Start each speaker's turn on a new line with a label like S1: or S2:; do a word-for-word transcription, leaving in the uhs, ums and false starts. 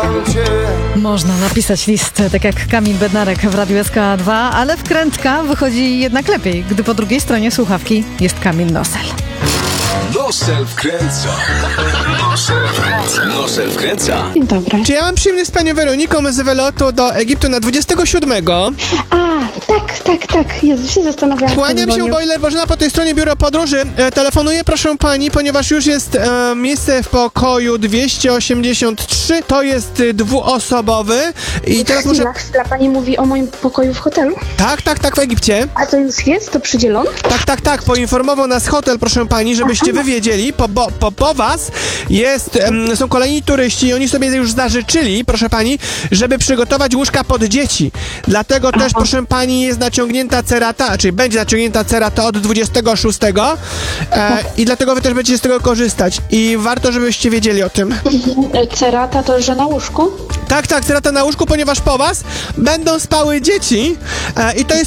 S1: Można napisać list, tak jak Kamil Bednarek w Radiu S K dwa, ale wkrętka wychodzi jednak lepiej, gdy po drugiej stronie słuchawki jest Kamil Nosel.
S2: Nosel wkręca. Nosel wkręca. Nosel wkręca.
S3: Dzień dobry.
S4: Czy ja mam przyjemność z panią Weroniką z wylotu do Egiptu na dwudziestego siódmego?
S3: A, tak, tak, tak. Jezu, się zastanawiałam.
S4: Kłaniam się, Boiler Bożena, po tej stronie biuro podróży. E, telefonuję, proszę pani, ponieważ już jest e, miejsce w pokoju dwieście osiemdziesiąt trzy. To jest e, dwuosobowy. I teraz muszę...
S3: Chwila, chwila, pani mówi o moim pokoju w hotelu?
S4: Tak, tak, tak, w Egipcie.
S3: A to już jest? To przydzielone?
S4: Tak, tak, tak, poinformował nas hotel, proszę pani, żebyście wy wiedzieli, po, bo, po, po was jest, em, są kolejni turyści i oni sobie już zażyczyli, proszę pani, żeby przygotować łóżka pod dzieci. Dlatego też, proszę pani, jest naciągnięta cerata, czyli będzie naciągnięta cerata od dwudziestego szóstego e, i dlatego wy też będziecie z tego korzystać i warto, żebyście wiedzieli o tym.
S3: Cerata to, że na łóżku?
S4: Tak, tak, cerata na łóżku, ponieważ po was będą spały dzieci e, i to jest